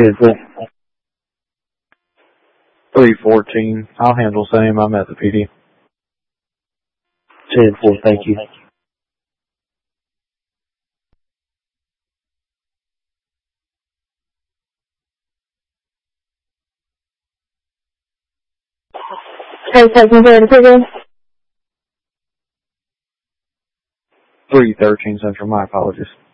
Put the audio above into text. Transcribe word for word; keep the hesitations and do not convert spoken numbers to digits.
ten four. three fourteen. I'll handle same. I'm at the P D. ten four, thank you. Hey, Texas Air three thirteen Central. My apologies.